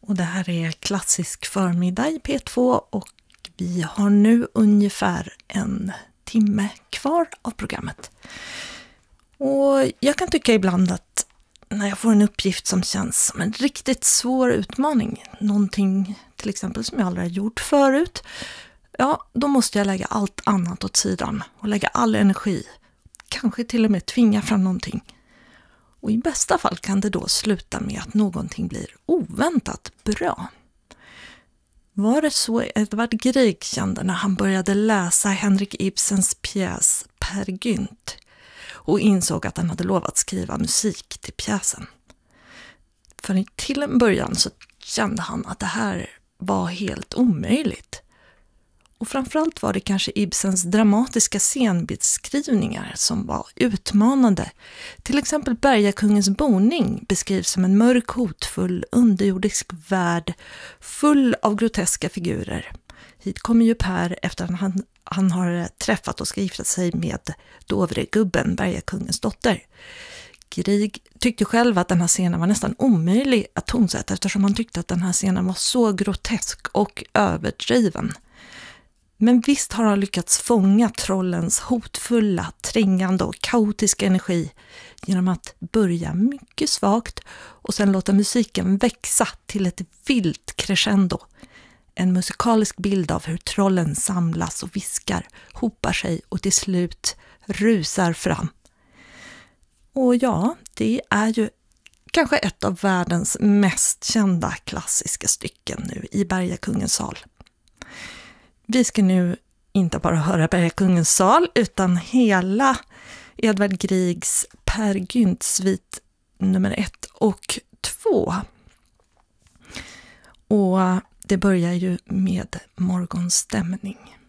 Och det här är klassisk förmiddag i P2 och vi har nu ungefär en timme kvar av programmet. Och jag kan tycka ibland att när jag får en uppgift som känns som en riktigt svår utmaning, någonting till exempel som jag aldrig har gjort förut, ja, då måste jag lägga allt annat åt sidan och lägga all energi, kanske till och med tvinga fram någonting. Och i bästa fall kan det då sluta med att någonting blir oväntat bra. Var det så Edvard Grieg kände när han började läsa Henrik Ibsens pjäs Per Gynt och insåg att han hade lovat skriva musik till pjäsen? För till en början så kände han att det här var helt omöjligt. Och framförallt var det kanske Ibsens dramatiska scenbeskrivningar som var utmanande. Till exempel Bergakungens boning beskrivs som en mörk, hotfull, underjordisk värld full av groteska figurer. Hit kommer ju Per efter att han har träffat och skrivit sig med Dovregubben, Bergakungens dotter. Grieg tyckte själv att den här scenen var nästan omöjlig att tonsätta eftersom han tyckte att den här scenen var så grotesk och överdriven. Men visst har han lyckats fånga trollens hotfulla, trängande och kaotiska energi genom att börja mycket svagt och sen låta musiken växa till ett vilt crescendo. En musikalisk bild av hur trollen samlas och viskar, hopar sig och till slut rusar fram. Och ja, det är ju kanske ett av världens mest kända klassiska stycken nu i Bergakungens sal. Vi ska nu inte bara höra Bergakungens sal utan hela Edvard Griegs Per Gynt-svit nummer 1 och 2. Och det börjar ju med morgonstämning.